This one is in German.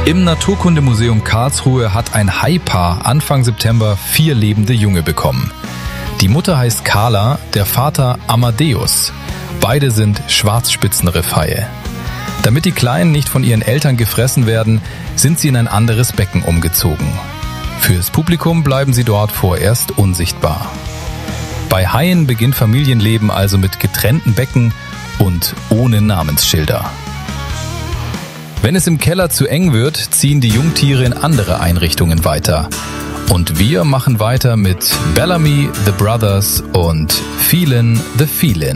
Im Naturkundemuseum Karlsruhe hat ein Haipaar Anfang September 4 lebende Junge bekommen. Die Mutter heißt Carla, der Vater Amadeus. Beide sind Schwarzspitzenriffhaie. Damit die Kleinen nicht von ihren Eltern gefressen werden, sind sie in ein anderes Becken umgezogen. Fürs Publikum bleiben sie dort vorerst unsichtbar. Bei Haien beginnt Familienleben also mit getrennten Becken und ohne Namensschilder. Wenn es im Keller zu eng wird, ziehen die Jungtiere in andere Einrichtungen weiter. Und wir machen weiter mit Bellamy, The Brothers und Feelin' the Feelin'.